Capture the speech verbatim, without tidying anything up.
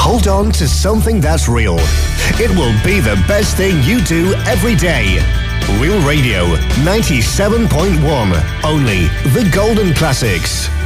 hold on to something that's real. It will be the best thing you do every day. Real Radio ninety-seven point one. Only the golden classics.